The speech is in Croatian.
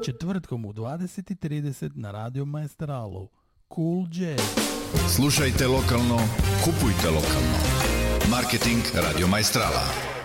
četvrtkom u 20:30 na Radio Maestralu. Cool Jazz. Slušajte lokalno, kupujte lokalno. Marketing Radio Maestrala.